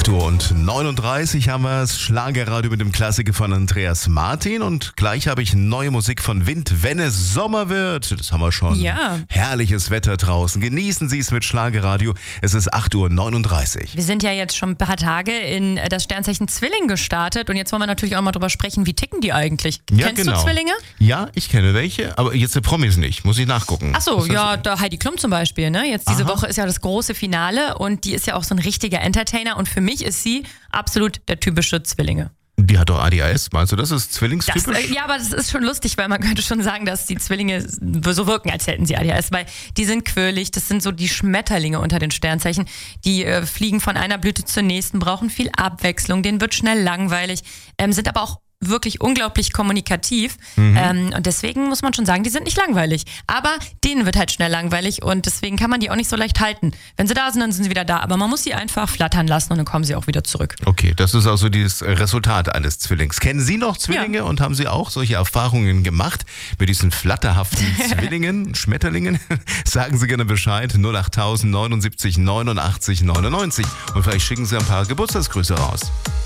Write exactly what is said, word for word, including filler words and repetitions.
acht Uhr und neununddreißig haben wir es. Schlagerradio mit dem Klassiker von Andreas Martin. Und gleich habe ich neue Musik von Wind, wenn es Sommer wird. Das haben wir schon. Ja. Herrliches Wetter draußen. Genießen Sie es mit Schlagerradio. Es ist acht Uhr neununddreißig. Wir sind ja jetzt schon ein paar Tage in das Sternzeichen Zwilling gestartet. Und jetzt wollen wir natürlich auch mal drüber sprechen, wie ticken die eigentlich? Ja, Kennst genau. du Zwillinge? Ja, ich kenne welche, aber jetzt die Promis nicht. Muss ich nachgucken. Ach so, Was ja, heißt- da Heidi Klum zum Beispiel. Ne? Jetzt diese Aha. Woche ist ja das große Finale und die ist ja auch so ein richtiger Entertainer. Und für mich ist sie absolut der typische Zwillinge. Die hat doch A D H S. Meinst du, das ist Das, zwillingstypisch? äh, ja, aber das ist schon lustig, weil man könnte schon sagen, dass die Zwillinge so wirken, als hätten sie A D H S, weil die sind quirlig, das sind so die Schmetterlinge unter den Sternzeichen, die äh, fliegen von einer Blüte zur nächsten, brauchen viel Abwechslung, denen wird schnell langweilig, ähm, sind aber auch wirklich unglaublich kommunikativ ähm, und deswegen muss man schon sagen, die sind nicht langweilig, aber denen wird halt schnell langweilig und deswegen kann man die auch nicht so leicht halten. Wenn sie da sind, dann sind sie wieder da, aber man muss sie einfach flattern lassen und dann kommen sie auch wieder zurück. Okay, das ist also dieses Resultat eines Zwillings. Kennen Sie noch Zwillinge Ja. und haben Sie auch solche Erfahrungen gemacht mit diesen flatterhaften Zwillingen, Schmetterlingen? Sagen Sie gerne Bescheid, null acht neunundsiebzig neunundachtzig neunundneunzig und vielleicht schicken Sie ein paar Geburtstagsgrüße raus.